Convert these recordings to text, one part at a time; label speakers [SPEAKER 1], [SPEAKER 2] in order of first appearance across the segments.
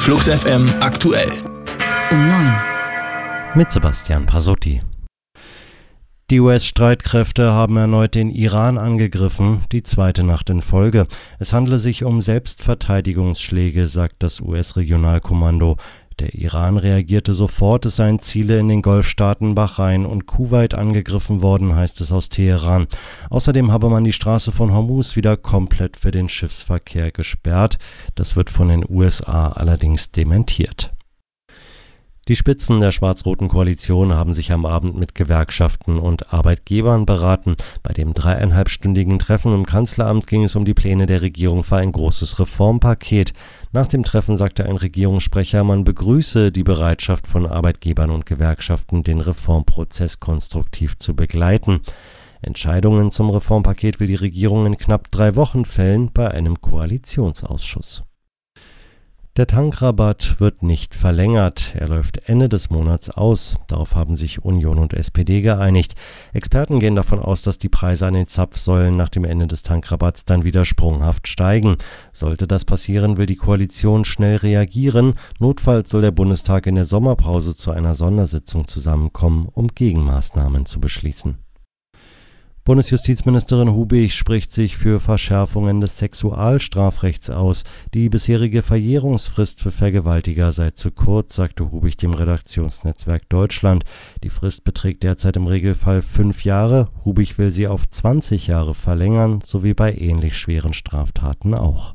[SPEAKER 1] Flux FM aktuell.
[SPEAKER 2] Um 9.
[SPEAKER 3] Mit Sebastian Pasotti. Die US-Streitkräfte haben erneut den Iran angegriffen, die zweite Nacht in Folge. Es handle sich um Selbstverteidigungsschläge, sagt das US-Regionalkommando. Der Iran reagierte sofort, es seien Ziele in den Golfstaaten Bahrain und Kuwait angegriffen worden, heißt es aus Teheran. Außerdem habe man die Straße von Hormuz wieder komplett für den Schiffsverkehr gesperrt. Das wird von den USA allerdings dementiert. Die Spitzen der schwarz-roten Koalition haben sich am Abend mit Gewerkschaften und Arbeitgebern beraten. Bei dem 3,5-stündigen Treffen im Kanzleramt ging es um die Pläne der Regierung für ein großes Reformpaket. Nach dem Treffen sagte ein Regierungssprecher, man begrüße die Bereitschaft von Arbeitgebern und Gewerkschaften, den Reformprozess konstruktiv zu begleiten. Entscheidungen zum Reformpaket will die Regierung in knapp 3 Wochen fällen bei einem Koalitionsausschuss. Der Tankrabatt wird nicht verlängert. Er läuft Ende des Monats aus. Darauf haben sich Union und SPD geeinigt. Experten gehen davon aus, dass die Preise an den Zapfsäulen nach dem Ende des Tankrabatts dann wieder sprunghaft steigen. Sollte das passieren, will die Koalition schnell reagieren. Notfalls soll der Bundestag in der Sommerpause zu einer Sondersitzung zusammenkommen, um Gegenmaßnahmen zu beschließen. Bundesjustizministerin Hubig spricht sich für Verschärfungen des Sexualstrafrechts aus. Die bisherige Verjährungsfrist für Vergewaltiger sei zu kurz, sagte Hubig dem Redaktionsnetzwerk Deutschland. Die Frist beträgt derzeit im Regelfall 5 Jahre. Hubig will sie auf 20 Jahre verlängern, sowie bei ähnlich schweren Straftaten auch.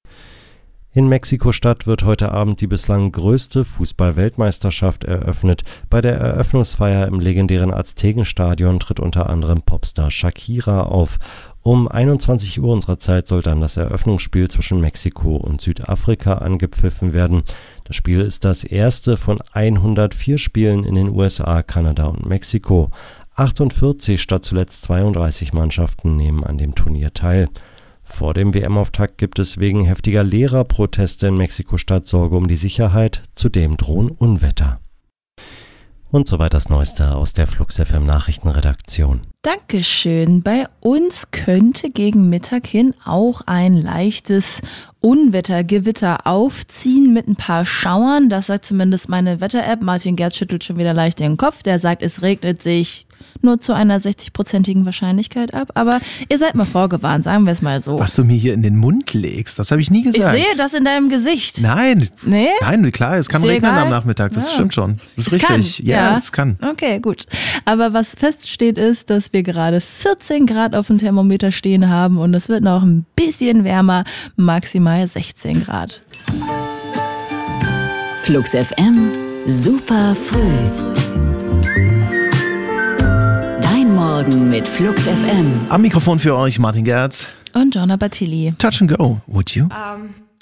[SPEAKER 3] In Mexiko-Stadt wird heute Abend die bislang größte Fußball-Weltmeisterschaft eröffnet. Bei der Eröffnungsfeier im legendären Aztekenstadion tritt unter anderem Popstar Shakira auf. Um 21 Uhr unserer Zeit soll dann das Eröffnungsspiel zwischen Mexiko und Südafrika angepfiffen werden. Das Spiel ist das erste von 104 Spielen in den USA, Kanada und Mexiko. 48 statt zuletzt 32 Mannschaften nehmen an dem Turnier teil. Vor dem WM-Auftakt gibt es wegen heftiger Lehrerproteste in Mexiko-Stadt Sorge um die Sicherheit, zudem drohen Unwetter. Und soweit das Neueste aus der Flux FM Nachrichtenredaktion.
[SPEAKER 2] Dankeschön. Bei uns könnte gegen Mittag hin auch ein leichtes Unwettergewitter aufziehen mit ein paar Schauern. Das sagt zumindest meine Wetter-App. Martin Gerz schüttelt schon wieder leicht den Kopf. Der sagt, es regnet sich nur zu einer 60-prozentigen Wahrscheinlichkeit ab. Aber ihr seid mal vorgewarnt, sagen wir es mal so.
[SPEAKER 4] Was du mir hier in den Mund legst, das habe ich nie gesagt.
[SPEAKER 2] Ich sehe das in deinem Gesicht.
[SPEAKER 4] Nein.
[SPEAKER 2] Nee?
[SPEAKER 4] Nein, klar, es kann regnen am Nachmittag, das stimmt schon. Das ist richtig.
[SPEAKER 2] Kann.
[SPEAKER 4] Ja, es kann.
[SPEAKER 2] Okay, gut. Aber was feststeht ist, dass wir gerade 14 Grad auf dem Thermometer stehen haben und es wird noch ein bisschen wärmer, maximal 16 Grad.
[SPEAKER 5] Flux FM, super früh. Dein Morgen mit Flux FM.
[SPEAKER 4] Am Mikrofon für euch Martin Gerz
[SPEAKER 2] Und Jonna Batili.
[SPEAKER 4] Touch and go, would you?